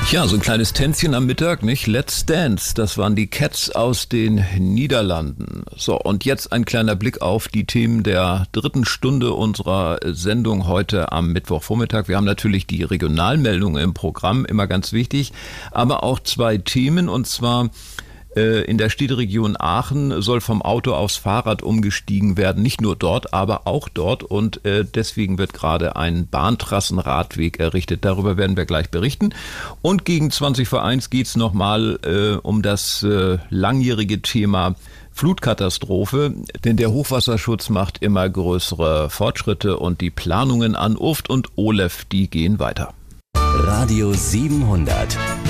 Ja, so ein kleines Tänzchen am Mittag, nicht? Let's Dance, das waren die Cats aus den Niederlanden. So, und jetzt ein kleiner Blick auf die Themen der dritten Stunde unserer Sendung heute am Mittwochvormittag. Wir haben natürlich die Regionalmeldungen im Programm, immer ganz wichtig, aber auch zwei Themen, und zwar in der Städteregion Aachen soll vom Auto aufs Fahrrad umgestiegen werden. Nicht nur dort, aber auch dort. Und deswegen wird gerade ein Bahntrassenradweg errichtet. Darüber werden wir gleich berichten. Und gegen 20 vor 1 geht es nochmal um das langjährige Thema Flutkatastrophe. Denn der Hochwasserschutz macht immer größere Fortschritte und die Planungen an Urft und Olef, die gehen weiter. Radio 700.